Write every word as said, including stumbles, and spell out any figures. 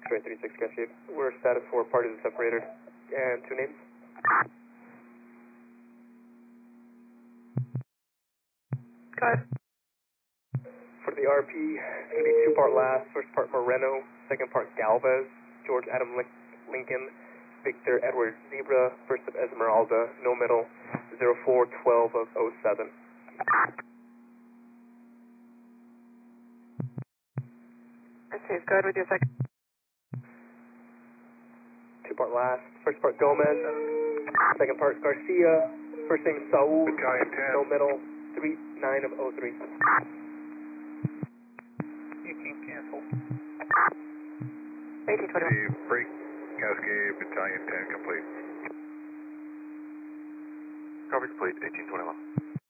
X-ray three six Cascade. We're status for party to the separator. And two names. Go ahead. For the R P, it's going to be two part last. First part Moreno, second part Galvez, George Adam Lin- Lincoln, Victor Edward Zebra, first of Esmeralda, no middle, zero four twelve of oh seven. Mercedes, go ahead with your second. Two part last. First part Gomez, second part Garcia, first name Saul, Battalion ten. no middle, three nine of oh three. eighteen cancel. eighteen twenty-one. The break Cascade Battalion ten complete. Copy complete, eighteen twenty-one.